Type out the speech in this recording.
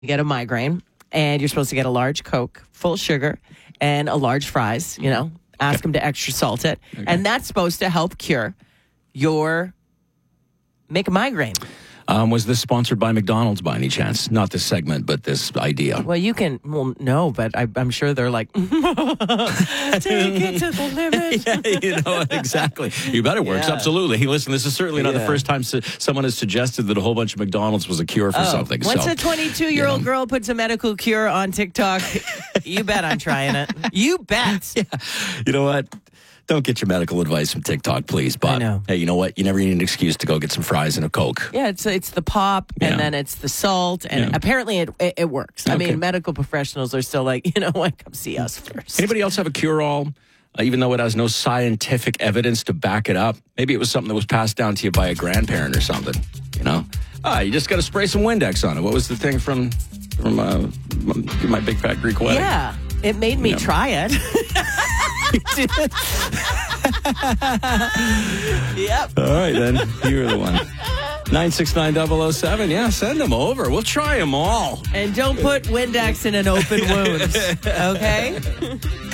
You get a migraine, and you're supposed to get a large Coke, full sugar, and a large fries, Ask them to extra salt it. Okay. And that's supposed to help cure make a migraine. Was this sponsored by McDonald's by any chance? Not this segment, but this idea. Well, no, but I'm sure they're like, take it to the limit. Yeah, exactly. You bet it works. Yeah. Absolutely. Hey, listen, this is certainly not the first time someone has suggested that a whole bunch of McDonald's was a cure for something. Once a 22-year-old girl puts a medical cure on TikTok, you bet I'm trying it. You bet. Yeah. You know what? Don't get your medical advice from TikTok, please. But hey, you know what? You never need an excuse to go get some fries and a Coke. Yeah, it's the pop, and then it's the salt, and apparently it works. Okay. I mean, medical professionals are still like, you know what? Come see us first. Anybody else have a cure-all, even though it has no scientific evidence to back it up? Maybe it was something that was passed down to you by a grandparent or something. You just got to spray some Windex on it. What was the thing from My Big Fat Greek Wedding? Yeah, it made me try it. Yep. All right, then. You're the one. 969-007. Yeah, send them over. We'll try them all. And don't put Windex in an open wound. Okay?